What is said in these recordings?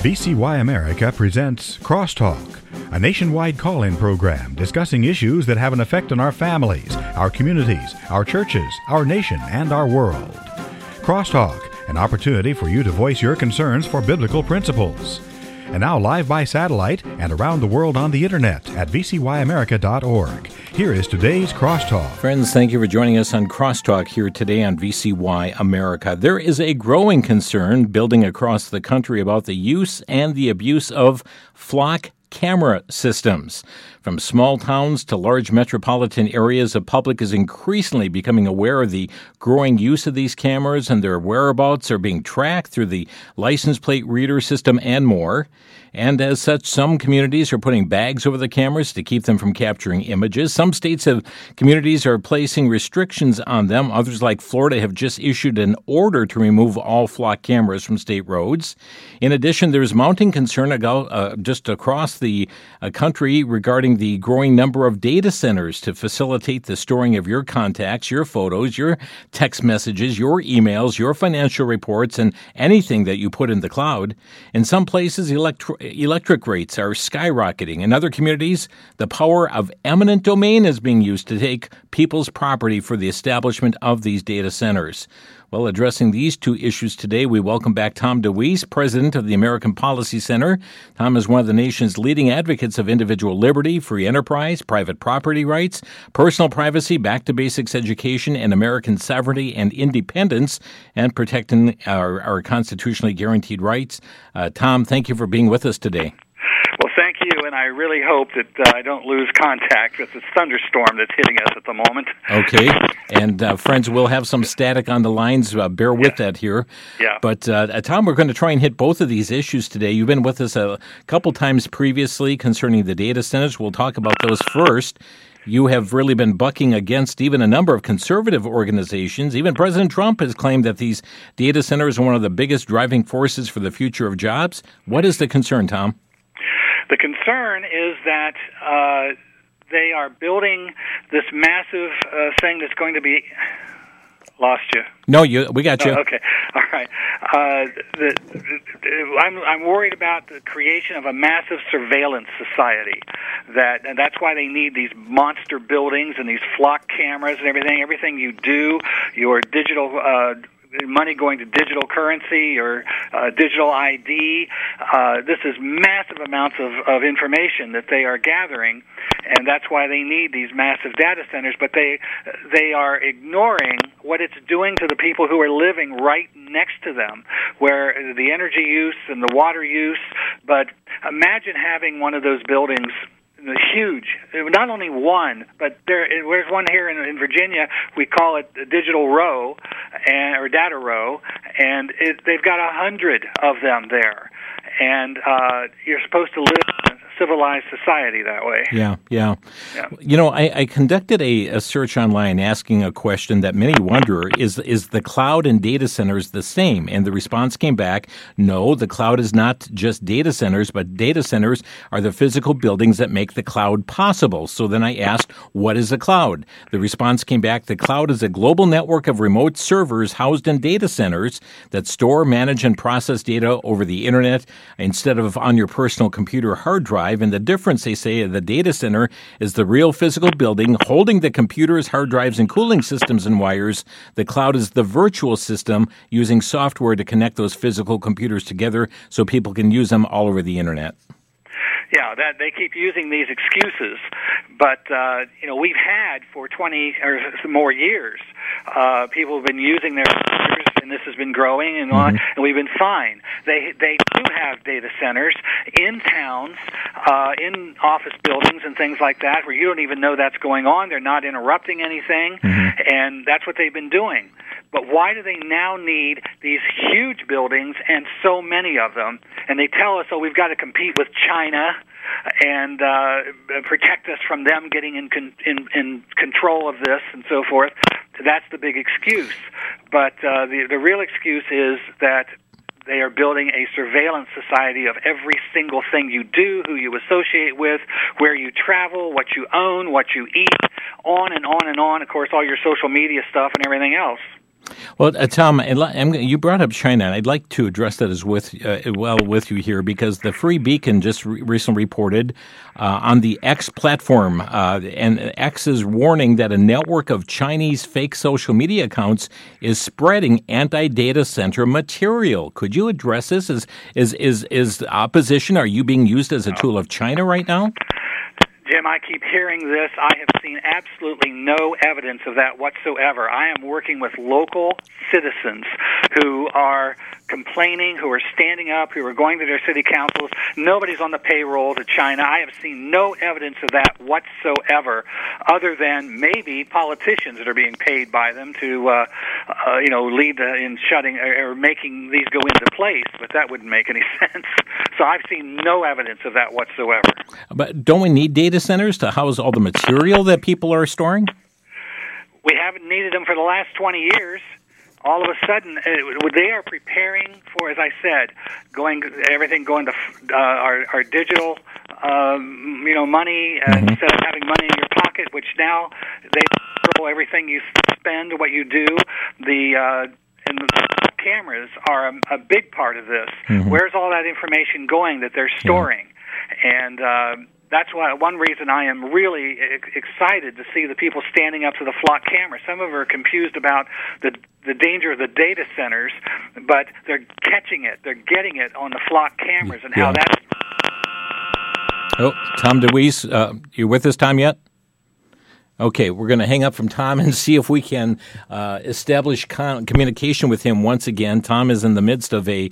VCY America presents Crosstalk, a nationwide call-in program discussing issues that have an effect on our families, our communities, our churches, our nation, and our world. Crosstalk, an opportunity for you to voice your concerns for biblical principles. And now live by satellite and around the world on the internet at vcyamerica.org. Here is today's Crosstalk. Friends, thank you for joining us on Crosstalk here today on VCY America. There is a growing concern building across the country about the use and the abuse of flock camera systems. From small towns to large metropolitan areas, the public is increasingly becoming aware of the growing use of these cameras, and their whereabouts are being tracked through the license plate reader system and more. And as such, some communities are putting bags over the cameras to keep them from capturing images. Some communities are placing restrictions on them. Others, like Florida, have just issued an order to remove all flock cameras from state roads. In addition, there's mounting concern just across the country regarding the growing number of data centers to facilitate the storing of your contacts, your photos, your text messages, your emails, your financial reports, and anything that you put in the cloud. In some places, electric rates are skyrocketing. In other communities, the power of eminent domain is being used to take people's property for the establishment of these data centers. Well, addressing these two issues today, we welcome back Tom DeWeese, president of the American Policy Center. Tom is one of the nation's leading advocates of individual liberty, free enterprise, private property rights, personal privacy, back-to-basics education, and American sovereignty and independence, and protecting our constitutionally guaranteed rights. Tom, thank you for being with us today. Well, thank you, and I really hope that I don't lose contact with this thunderstorm that's hitting us at the moment. Okay, and friends, we'll have some static on the lines. Bear with that here. Yeah. But, Tom, we're going to try and hit both of these issues today. You've been with us a couple times previously concerning the data centers. We'll talk about those first. You have really been bucking against even a number of conservative organizations. Even President Trump has claimed that these data centers are one of the biggest driving forces for the future of jobs. What is the concern, Tom? The concern is that they are building this massive thing that's going to be... Lost you. No, we got you. Oh, okay, all right. I'm worried about the creation of a massive surveillance society. And that's why they need these monster buildings and these flock cameras and everything. Everything you do, your digital money going to digital currency or digital ID. This is massive amounts of information that they are gathering, and that's why they need these massive data centers. But they are ignoring what it's doing to the people who are living right next to them, where the energy use and the water use. But imagine having one of those buildings. Huge. Not only one, but there's one here in Virginia. We call it the Digital Row, or Data Row, and they've got 100 of them there. And you're supposed to live in a civilized society that way. Yeah. You know, I conducted a search online asking a question that many wonder, is the cloud and data centers the same? And the response came back, no, the cloud is not just data centers, but data centers are the physical buildings that make the cloud possible. So then I asked, what is a cloud? The response came back, the cloud is a global network of remote servers housed in data centers that store, manage, and process data over the internet instead of on your personal computer hard drive. And the difference, they say, the data center is the real physical building holding the computers, hard drives, and cooling systems and wires. The cloud is the virtual system using software to connect those physical computers together so people can use them all over the internet. Yeah, that they keep using these excuses, but we've had for 20 or more years, people have been using their computers, and this has been growing and on, and we've been fine. They do have data centers in towns, in office buildings and things like that, where you don't even know that's going on. They're not interrupting anything, and that's what they've been doing. But why do they now need these huge buildings and so many of them? And they tell us, we've got to compete with China and protect us from them getting in control of this and so forth. That's the big excuse. But the real excuse is that they are building a surveillance society of every single thing you do, who you associate with, where you travel, what you own, what you eat, on and on and on. Of course, all your social media stuff and everything else. Well, Tom, you brought up China, and I'd like to address that with you here, because the Free Beacon just recently reported on the X platform, and X is warning that a network of Chinese fake social media accounts is spreading anti-data center material. Could you address this? Is opposition, are you being used as a tool of China right now? Jim, I keep hearing this. I have seen absolutely no evidence of that whatsoever. I am working with local citizens who are complaining, who are standing up, who are going to their city councils. Nobody's on the payroll to China. I have seen no evidence of that whatsoever, other than maybe politicians that are being paid by them to, lead in shutting or making these go into place. But that wouldn't make any sense. So I've seen no evidence of that whatsoever. But don't we need data centers to house all the material that people are storing? We haven't needed them for the last 20 years. All of a sudden, they are preparing for, as I said, everything going to our digital, money, instead of having money in your pocket, which now they control everything you spend, what you do. And the cameras are a big part of this. Mm-hmm. Where's all that information going that they're storing? Yeah. And that's one reason I am really excited to see the people standing up to the flock camera. Some of them are confused about the danger of the data centers, but they're catching it. They're getting it on the flock cameras and how that's... Oh, Tom DeWeese, you with us, Tom, yet? Okay, we're going to hang up from Tom and see if we can establish communication with him once again. Tom is in the midst of a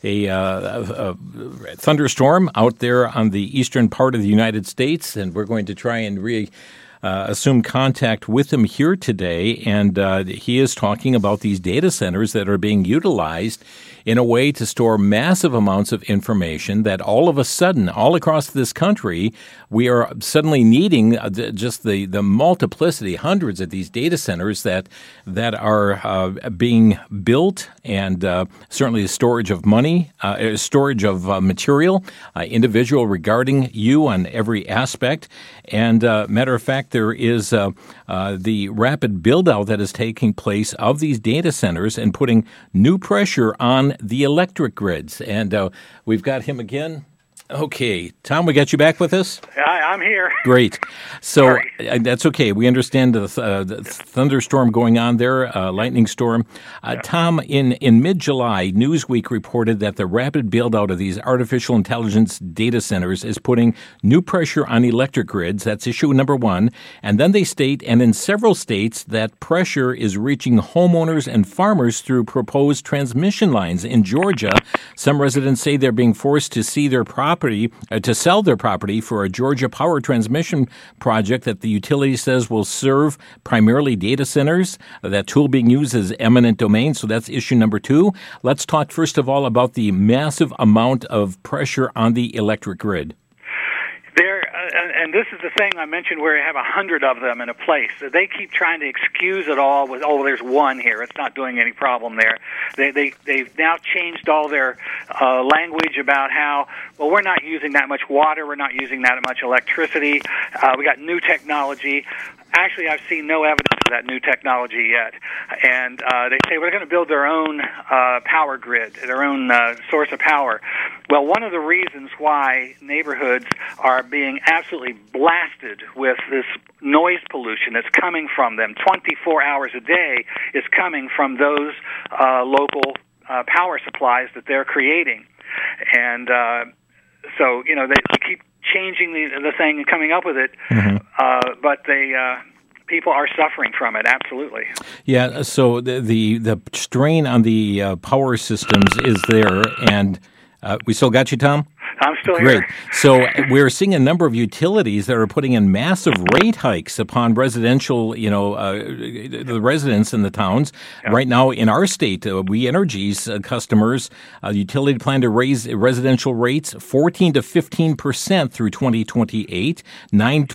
thunderstorm out there on the eastern part of the United States, and we're going to try and assume contact with him here today. And he is talking about these data centers that are being utilized in a way to store massive amounts of information that all of a sudden, all across this country, we are suddenly needing just the multiplicity, hundreds of these data centers that are being built, and certainly the storage of money, storage of material, individual regarding you on every aspect. And matter of fact, there is the rapid build-out that is taking place of these data centers and putting new pressure on the electric grids. And we've got him again. Okay. Tom, we got you back with us? I'm here. Great. So that's okay. We understand the thunderstorm going on there, lightning storm. Tom, in mid-July, Newsweek reported that the rapid build-out of these artificial intelligence data centers is putting new pressure on electric grids. That's issue number one. And then they state, and in several states, that pressure is reaching homeowners and farmers through proposed transmission lines. In Georgia, some residents say they're being forced to sell their property for a Georgia power transmission project that the utility says will serve primarily data centers. That tool being used is eminent domain, so that's issue number two. Let's talk first of all about the massive amount of pressure on the electric grid. And this is the thing I mentioned where you have 100 of them in a place. They keep trying to excuse it all with, there's one here. It's not doing any problem there. They've now changed all their language about how, we're not using that much water. We're not using that much electricity. We got new technology. Actually, I've seen no evidence of that new technology yet. And they say we're going to build their own power grid, their own source of power. Well, one of the reasons why neighborhoods are being absolutely blasted with this noise pollution that's coming from them 24 hours a day is coming from those local power supplies that they're creating. And so, they keep changing the thing and coming up with it, but people are suffering from it, absolutely. Yeah, so the strain on the power systems is there, and we still got you, Tom? I'm still here. Great. So we're seeing a number of utilities that are putting in massive rate hikes upon residential, the residents in the towns. Yeah. Right now in our state, We Energy's customers, utility plan to raise residential rates 14 to 15% through 2028, 9